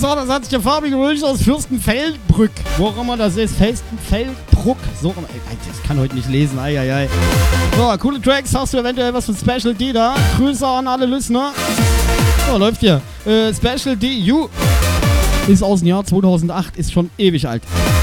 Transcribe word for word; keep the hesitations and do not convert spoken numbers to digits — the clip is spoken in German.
so, das hat sich der Fabi gewünscht aus Fürstenfeldbrück. Wo auch immer das ist. Fürstenfeldbruck. So, ich kann heute nicht lesen. Eieiei. So, coole Tracks. Hast du eventuell was von Special D da? Grüße an alle Listener. So, läuft hier. Äh, Special D U ist aus dem Jahr zweitausendacht. Ist schon ewig alt.